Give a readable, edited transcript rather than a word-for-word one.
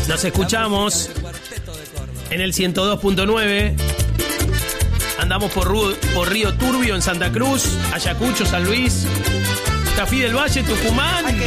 Nos escuchamos en el 102.9. Andamos por Río Turbio en Santa Cruz, Ayacucho, San Luis, Tafí del Valle, Tucumán,